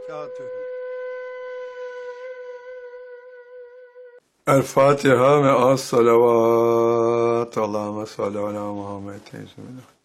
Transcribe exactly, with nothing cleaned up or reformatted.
وبركاته. الفاتحة مع الصلوات. اللهم صل على محمد.